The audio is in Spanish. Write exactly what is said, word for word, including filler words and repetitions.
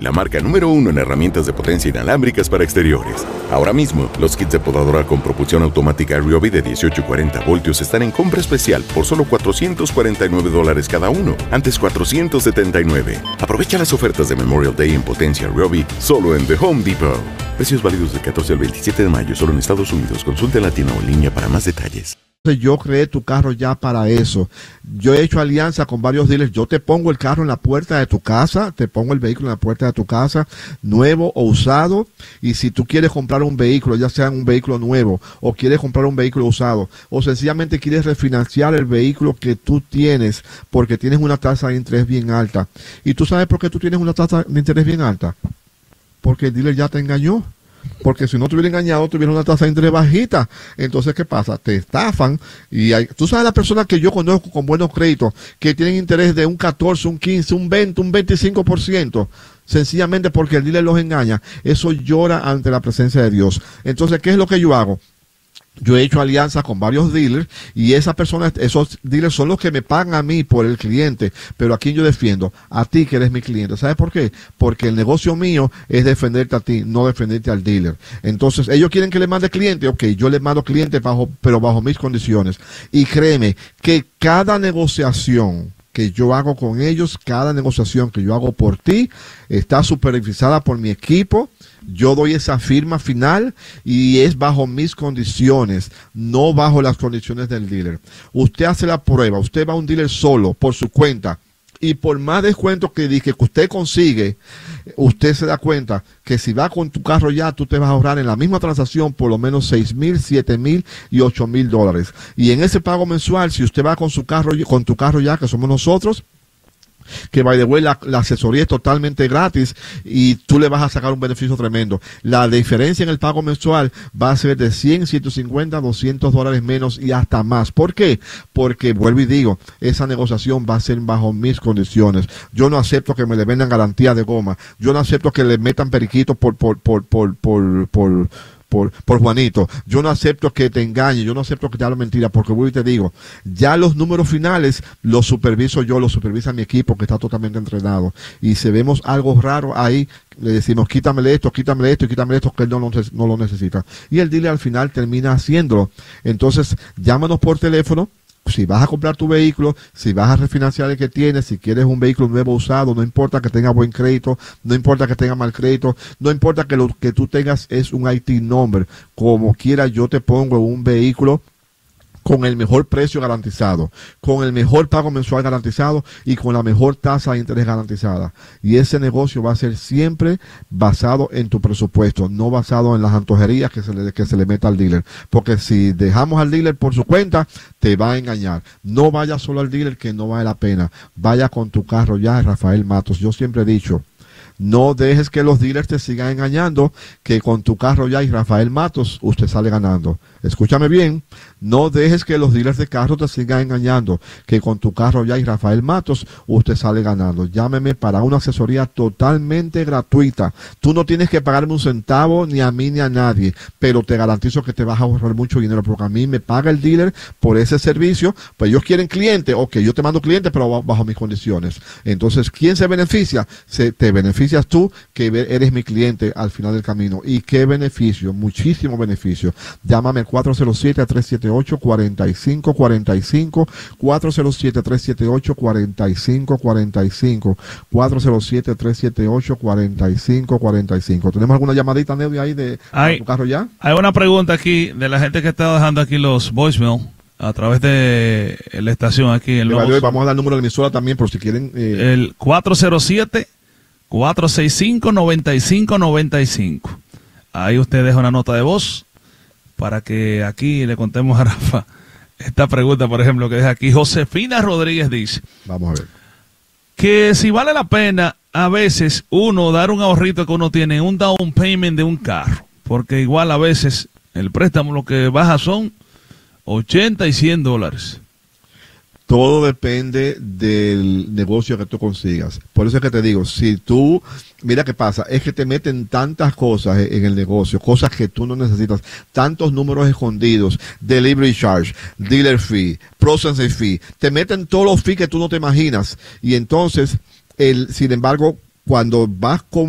la marca número uno en herramientas de potencia inalámbricas para exteriores. Ahora mismo, los kits de podadora con propulsión automática Ryobi de dieciocho y cuarenta voltios están en compra especial por solo cuatrocientos cuarenta y nueve dólares cada uno, antes cuatrocientos setenta y nueve. Aprovecha las ofertas de Memorial Day en potencia Ryobi solo en The Home Depot. Precios válidos del catorce al veintisiete de mayo, solo en Estados Unidos. Consulta en la tienda o en línea para más detalles. Yo creé tu carro ya para eso. Yo he hecho alianza con varios dealers. Yo te pongo el carro en la puerta de tu casa, te pongo el vehículo en la puerta de tu casa, nuevo o usado. Y si tú quieres comprar un vehículo, ya sea un vehículo nuevo o quieres comprar un vehículo usado, o sencillamente quieres refinanciar el vehículo que tú tienes porque tienes una tasa de interés bien alta. ¿Y tú sabes por qué tú tienes una tasa de interés bien alta? Porque el dealer ya te engañó. Porque si no te hubiera engañado, tuviera una tasa de interés bajita. Entonces, ¿qué pasa? Te estafan. Y hay, tú sabes las personas que yo conozco con buenos créditos, que tienen interés de un catorce, un quince, un veinte, un veinticinco por ciento. Sencillamente porque el dealer los engaña. Eso llora ante la presencia de Dios. Entonces, ¿qué es lo que yo hago? Yo he hecho alianzas con varios dealers y esas personas, esos dealers son los que me pagan a mí por el cliente, pero ¿a quién yo defiendo? A ti que eres mi cliente. ¿Sabes por qué? Porque el negocio mío es defenderte a ti, no defenderte al dealer. Entonces, ellos quieren que le mande cliente, ok, yo le mando cliente bajo, pero bajo mis condiciones. Y créeme que cada negociación que yo hago con ellos, cada negociación que yo hago por ti, está supervisada por mi equipo. Yo doy esa firma final y es bajo mis condiciones, no bajo las condiciones del dealer. Usted hace la prueba, usted va a un dealer solo, por su cuenta, y por más descuento que dije que usted consigue, usted se da cuenta que si va con tu carro ya, tú te vas a ahorrar en la misma transacción por lo menos seis mil, siete mil y ocho mil dólares. Y en ese pago mensual, si usted va con su carro, con tu carro ya, que somos nosotros, que by the way, la, la asesoría es totalmente gratis y tú le vas a sacar un beneficio tremendo. La diferencia en el pago mensual va a ser de cien, ciento cincuenta, doscientos dólares menos y hasta más. ¿Por qué? Porque, vuelvo y digo, esa negociación va a ser bajo mis condiciones. Yo no acepto que me le vendan garantía de goma. Yo no acepto que le metan periquitos por, por, por, por, por, por Por, por Juanito. Yo no acepto que te engañe, yo no acepto que te hable mentira, porque voy y te digo, ya los números finales los superviso yo, los supervisa mi equipo que está totalmente entrenado. Y si vemos algo raro ahí, le decimos quítamele esto, quítamele esto y quítamele esto, que él no lo, no lo necesita. Y el dealer al final termina haciéndolo. Entonces, llámanos por teléfono. Si vas a comprar tu vehículo, si vas a refinanciar el que tienes, si quieres un vehículo nuevo usado, no importa que tenga buen crédito, no importa que tenga mal crédito, no importa que lo que tú tengas es un I T number, como quiera yo te pongo un vehículo con el mejor precio garantizado, con el mejor pago mensual garantizado y con la mejor tasa de interés garantizada. Y ese negocio va a ser siempre basado en tu presupuesto, no basado en las antojerías que se le, que se le meta al dealer. Porque si dejamos al dealer por su cuenta, te va a engañar. No vayas solo al dealer, que no vale la pena. Vaya con tu carro ya, Rafael Matos. Yo siempre he dicho, no dejes que los dealers te sigan engañando, que con tu carro ya y Rafael Matos usted sale ganando. Escúchame bien, no dejes que los dealers de carro te sigan engañando, que con tu carro ya y Rafael Matos usted sale ganando. Llámeme para una asesoría totalmente gratuita. Tú no tienes que pagarme un centavo ni a mí ni a nadie, pero te garantizo que te vas a ahorrar mucho dinero, porque a mí me paga el dealer por ese servicio. Pues ellos quieren cliente, ok, yo te mando cliente, pero bajo mis condiciones. Entonces, ¿quién se beneficia? Se te beneficias tú, que eres mi cliente al final del camino. ¿Y qué beneficio? Muchísimo beneficio. Llámame cuatro cero siete, tres siete ocho, cuatro cinco cuatro cinco, cuatro cero siete, tres siete ocho, cuatro cinco cuatro cinco, cuatro cero siete, tres siete ocho, cuatro cinco cuatro cinco. ¿Tenemos alguna llamadita, Nevi, ahí de hay, tu carro ya? Hay una pregunta aquí de la gente que está dejando aquí los voicemail a través de la estación aquí en los... Vamos a dar el número de emisora también por si quieren... Eh... El cuatro cero siete, cuatro seis cinco, nueve cinco nueve cinco. Ahí usted deja una nota de voz para que aquí le contemos a Rafa esta pregunta, por ejemplo, que deja aquí. Josefina Rodríguez dice, vamos a ver, que si vale la pena a veces uno dar un ahorrito que uno tiene, un down payment de un carro, porque igual a veces el préstamo lo que baja son ochenta y cien dólares. Todo depende del negocio que tú consigas. Por eso es que te digo, si tú, mira qué pasa, es que te meten tantas cosas en el negocio, cosas que tú no necesitas, tantos números escondidos, delivery charge, dealer fee, processing fee, te meten todos los fees que tú no te imaginas. Y entonces, el, sin embargo, cuando vas con